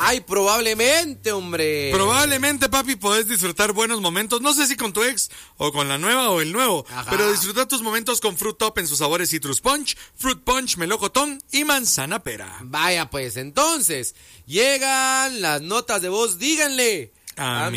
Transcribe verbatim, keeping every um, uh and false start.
Ay, probablemente, hombre. Probablemente, papi, podés disfrutar buenos momentos. No sé si con tu ex o con la nueva o el nuevo. Ajá. Pero disfruta tus momentos con Fruit Top en sus sabores Citrus Punch, Fruit Punch, melocotón y manzana pera. Vaya, pues, entonces, llegan las notas de voz. Díganle a, a mi